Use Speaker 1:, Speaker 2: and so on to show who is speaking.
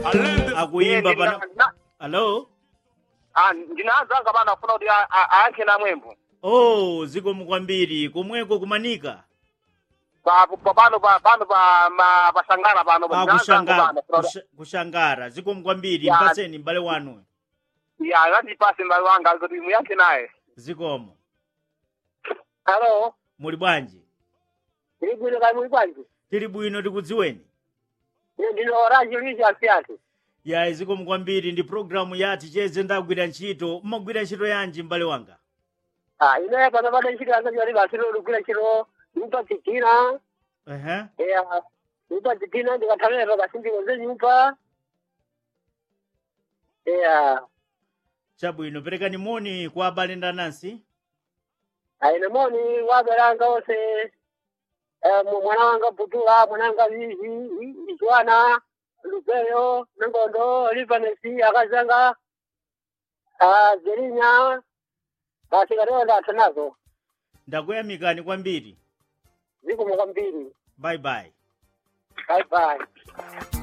Speaker 1: akuimba pano. Hello?
Speaker 2: Ndinaanza bana afuna kuti aanke na mwembo.
Speaker 1: Oh, zikomo kwambiri. Komweko kumanika.
Speaker 2: Pano pasangara pano
Speaker 1: kushangara. Zikomo kwambiri. Mpaseni mbale wanu.
Speaker 2: Ya, ngati pase mbale wanga kuti muyanke naye.
Speaker 1: Zikomo.
Speaker 2: Hello?
Speaker 1: Muli bwanji?
Speaker 2: Tili bwino kali muli bwanji?
Speaker 1: Tili bwino tikudziweni.
Speaker 2: Ndino Orange Luis Asiati.
Speaker 1: Ya, zikomo kwambiri ndi programu yati cheze ndagwira ntchito. Mmagwira ntchito yanji mbale wanga?
Speaker 2: Ine pano ntchito yanga yali basiro lugwira ntchito nyumba titina. Yeah. Nyumba titina ndikathalera basindiko ze nyumba. Yeah.
Speaker 1: Chabwino perekani moni kwa abale ndi anansi.
Speaker 2: Ine moni waberanga ose mwana wanga Butula, mwana wanga Joana, Lupeyo, Nangondo, Livanesi, Akazanga, Zerinya, Basigarola atanazo.
Speaker 1: Ndakuyamikani kwambiri.
Speaker 2: Zikomo kwambiri.
Speaker 1: Bye bye.
Speaker 2: Bye bye.